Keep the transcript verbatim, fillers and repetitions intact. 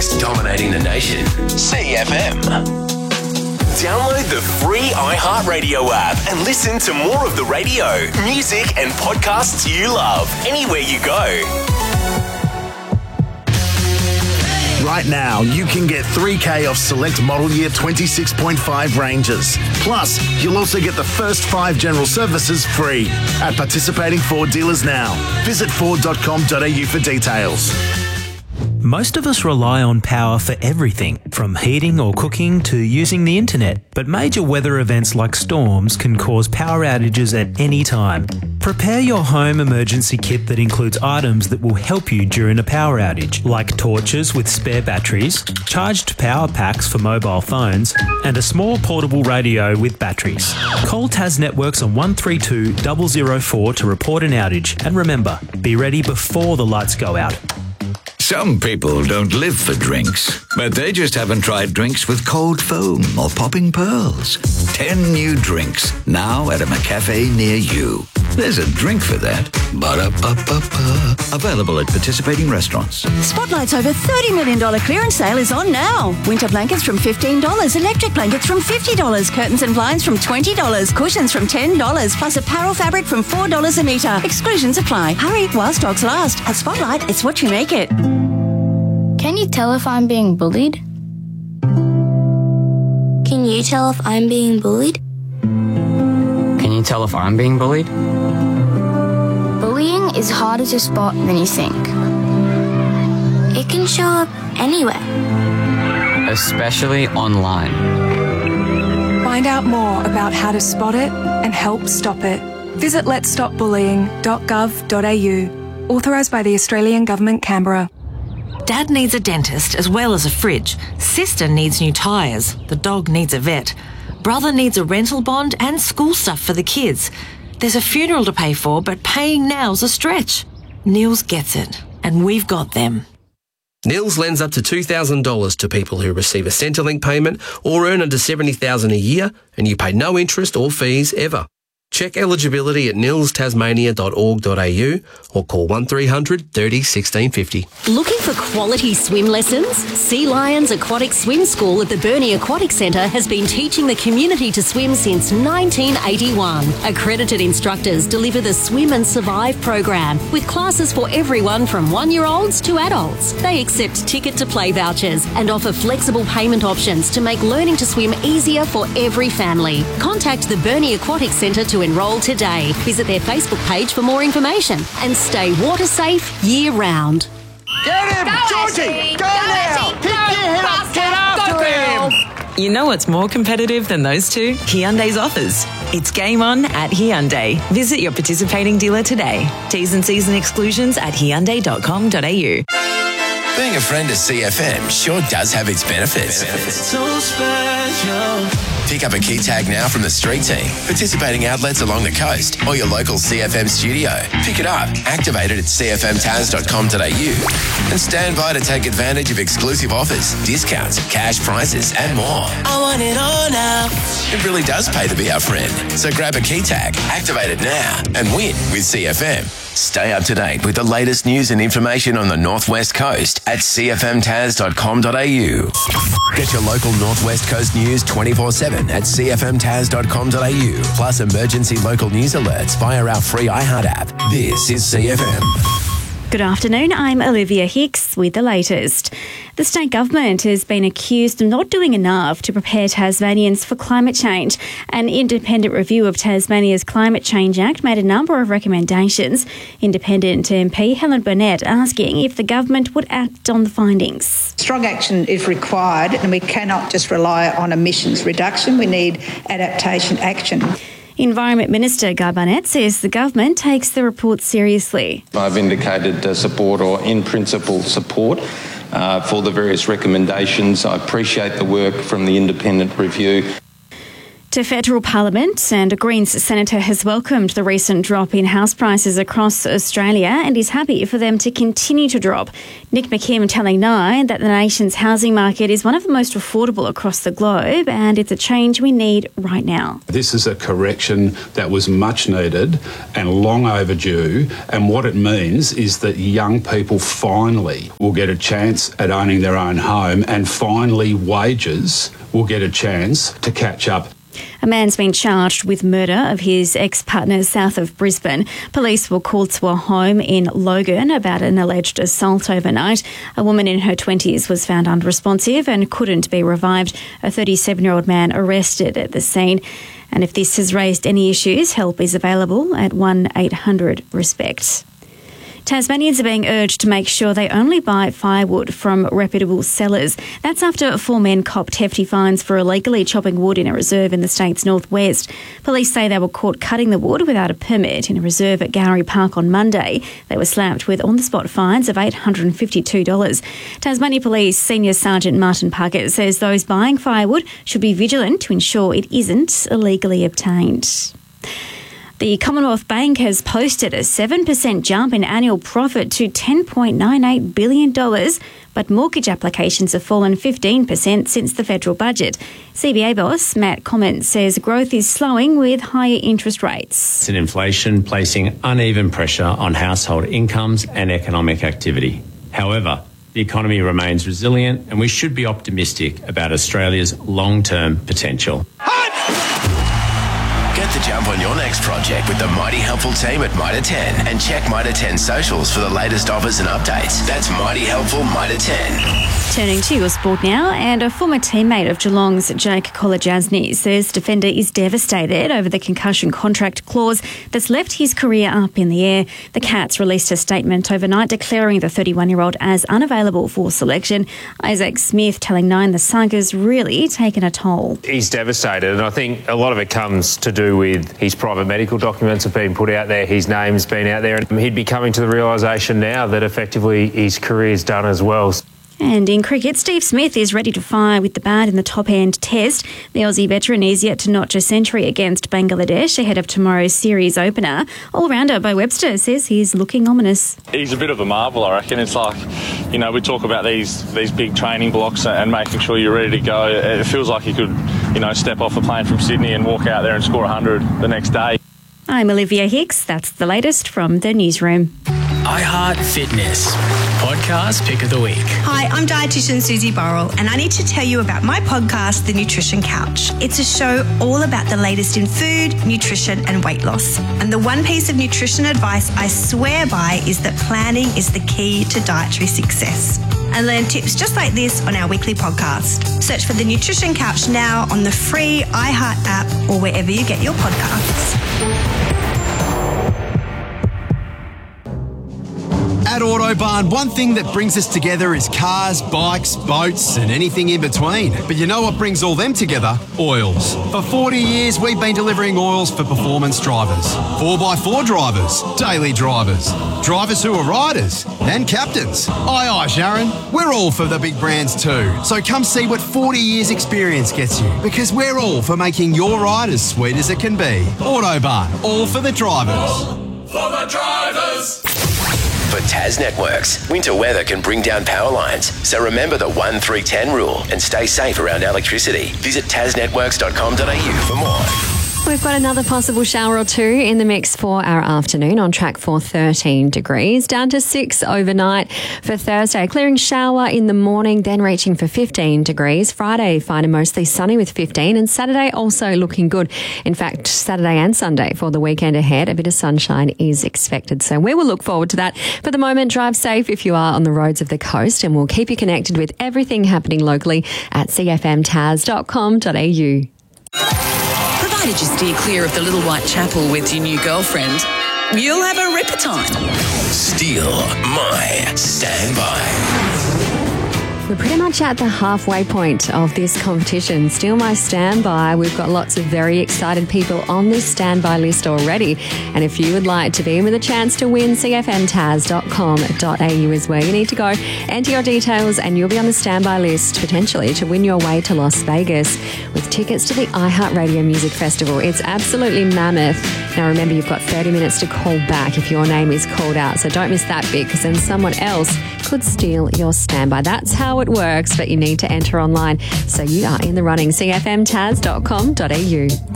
networks dominating the nation. C F M. Download the free iHeartRadio app and listen to more of the radio, music and podcasts you love anywhere you go. Right now, you can get three K off select model year twenty-six point five Rangers. Plus, you'll also get the first five general services free at participating Ford dealers now. Visit ford dot com dot a u for details. Most of us rely on power for everything, from heating or cooking to using the internet. But major weather events like storms can cause power outages at any time. Prepare your home emergency kit that includes items that will help you during a power outage, like torches with spare batteries, charged power packs for mobile phones, and a small portable radio with batteries. Call Tas Networks on one three two zero zero four to report an outage. And remember, be ready before the lights go out. Some people don't live for drinks, but they just haven't tried drinks with cold foam or popping pearls. Ten new drinks, now at a McCafe near you. There's a drink for that. Ba-da-ba-ba-ba. Available at participating restaurants. Spotlight's over thirty million dollars clearance sale is on now. Winter blankets from fifteen dollars, electric blankets from fifty dollars, curtains and blinds from twenty dollars, cushions from ten dollars, plus apparel fabric from four dollars a metre. Exclusions apply. Hurry while stocks last. At Spotlight, it's what you make it. Can you tell if I'm being bullied? Can you tell if I'm being bullied? Can you tell if I'm being bullied? Bullying is harder to spot than you think. It can show up anywhere. Especially online. Find out more about how to spot it and help stop it. Visit lets stop bullying dot gov dot a u. Authorised by the Australian Government, Canberra. Dad needs a dentist as well as a fridge. Sister needs new tyres. The dog needs a vet. Brother needs a rental bond and school stuff for the kids. There's a funeral to pay for, but paying now's a stretch. Nils gets it, and we've got them. Nils lends up to two thousand dollars to people who receive a Centrelink payment or earn under seventy thousand dollars a year, and you pay no interest or fees ever. Check eligibility at nils tasmania dot org dot a u or call one three hundred thirty sixteen fifty. Looking for quality swim lessons? Sea Lions Aquatic Swim School at the Burnie Aquatic Centre has been teaching the community to swim since nineteen eighty-one. Accredited instructors deliver the Swim and Survive program with classes for everyone from one-year-olds to adults. They accept ticket-to-play vouchers and offer flexible payment options to make learning to swim easier for every family. Contact the Burnie Aquatic Centre to enrol today. Visit their Facebook page for more information and stay water safe year round. Get him, Go, Georgie! Ashley. Go, Go, now! Ashley. Pick Go, your head up, faster. get after Go, him! girl. You know what's more competitive than those two? Hyundai's offers. It's game on at Hyundai. Visit your participating dealer today. T's and C's and exclusions at hyundai dot com dot a u. Being a friend of C F M sure does have its benefits. So special. Pick up a key tag now from the street team, participating outlets along the coast, or your local C F M studio. Pick it up, activate it at c f m taz dot com dot a u, and stand by to take advantage of exclusive offers, discounts, cash prizes, and more. I want it all now. It really does pay to be our friend. So grab a key tag, activate it now, and win with C F M. Stay up to date with the latest news and information on the Northwest Coast at c f m taz dot com dot a u. Get your local Northwest Coast news twenty-four seven at c f m taz dot com dot a u, plus emergency local news alerts via our free iHeart app. This is C F M. Good afternoon, I'm Olivia Hicks with the latest. The state government has been accused of not doing enough to prepare Tasmanians for climate change. An independent review of Tasmania's Climate Change Act made a number of recommendations. Independent M P Helen Burnett asking if the government would act on the findings. Strong action is required and we cannot just rely on emissions reduction. We need adaptation action. Environment Minister Guy Barnett says the government takes the report seriously. I've indicated uh, support or in principle support uh, for the various recommendations. I appreciate the work from the independent review. To federal parliament, and a Greens senator has welcomed the recent drop in house prices across Australia and is happy for them to continue to drop. Nick McKim telling Nine that the nation's housing market is one of the most affordable across the globe and it's a change we need right now. This is a correction that was much needed and long overdue, and what it means is that young people finally will get a chance at owning their own home, and finally wages will get a chance to catch up. A man's been charged with murder of his ex-partner south of Brisbane. Police were called to a home in Logan about an alleged assault overnight. A woman in her twenties was found unresponsive and couldn't be revived. A thirty-seven-year-old man arrested at the scene. And if this has raised any issues, help is available at one eight hundred RESPECT. Tasmanians are being urged to make sure they only buy firewood from reputable sellers. That's after four men copped hefty fines for illegally chopping wood in a reserve in the state's northwest. Police say they were caught cutting the wood without a permit in a reserve at Gowrie Park on Monday. They were slapped with on-the-spot fines of eight hundred fifty-two dollars. Tasmania Police Senior Sergeant Martin Puckett says those buying firewood should be vigilant to ensure it isn't illegally obtained. The Commonwealth Bank has posted a seven percent jump in annual profit to ten point nine eight billion dollars, but mortgage applications have fallen fifteen percent since the federal budget. C B A boss Matt Comment says growth is slowing with higher interest rates. And inflation placing uneven pressure on household incomes and economic activity. However, the economy remains resilient and we should be optimistic about Australia's long-term potential. Get the jump on your next project with the Mighty Helpful team at Mitre ten and check Mitre ten socials for the latest offers and updates. That's Mighty Helpful Mitre ten. Turning to your sport now, and a former teammate of Geelong's Jake Kolodjasny says defender is devastated over the concussion contract clause that's left his career up in the air. The Cats released a statement overnight declaring the thirty-one-year-old as unavailable for selection. Isaac Smith telling Nine the saga's really taken a toll. He's devastated, and I think a lot of it comes to do with his private medical documents have been put out there, his name's been out there, and he'd be coming to the realisation now that effectively his career's done as well. And in cricket, Steve Smith is ready to fire with the bat in the top-end test. The Aussie veteran is yet to notch a century against Bangladesh ahead of tomorrow's series opener. All-rounder Bo Webster says he's looking ominous. He's a bit of a marvel, I reckon. It's like, you know, we talk about these these big training blocks and making sure you're ready to go. It feels like he could, you know, step off a plane from Sydney and walk out there and score one hundred the next day. I'm Olivia Hicks. That's the latest from the newsroom. iHeart Fitness podcast pick of the week. Hi, I'm dietitian Susie Burrell, and I need to tell you about my podcast, The Nutrition Couch. It's a show all about the latest in food, nutrition, and weight loss. And the one piece of nutrition advice I swear by is that planning is the key to dietary success. And learn tips just like this on our weekly podcast. Search for The Nutrition Couch now on the free iHeart app or wherever you get your podcasts. At Autobarn, one thing that brings us together is cars, bikes, boats and anything in between. But you know what brings all them together? Oils. For forty years, we've been delivering oils for performance drivers, four by four drivers, daily drivers, drivers who are riders and captains. Aye, aye, Sharon. We're all for the big brands too. So come see what forty years experience gets you, because we're all for making your ride as sweet as it can be. Autobarn, all for the drivers. For the drivers. For Tas Networks, winter weather can bring down power lines. So remember the one three ten rule and stay safe around electricity. Visit tas networks dot com dot a u for more. We've got another possible shower or two in the mix for our afternoon, on track for thirteen degrees, down to six overnight for Thursday. Clearing shower in the morning, then reaching for fifteen degrees. Friday, fine and mostly sunny with fifteen, and Saturday also looking good. In fact, Saturday and Sunday for the weekend ahead, a bit of sunshine is expected. So we will look forward to that. For the moment, drive safe if you are on the roads of the coast, and we'll keep you connected with everything happening locally at c f m tas dot com dot a u. Provided you steer clear of the Little White Chapel with your new girlfriend, you'll have a ripper time. Steal My Standby. We're pretty much at the halfway point of this competition. Steal My Standby. We've got lots of very excited people on this standby list already. And if you would like to be in with a chance to win, c f m taz dot com dot a u is where you need to go. Enter your details and you'll be on the standby list potentially to win your way to Las Vegas with tickets to the iHeartRadio Music Festival. It's absolutely mammoth. Now remember, you've got thirty minutes to call back if your name is called out. So don't miss that bit, because then someone else could steal your standby. That's how it works, but you need to enter online so you are in the running. c f m taz dot com dot a u.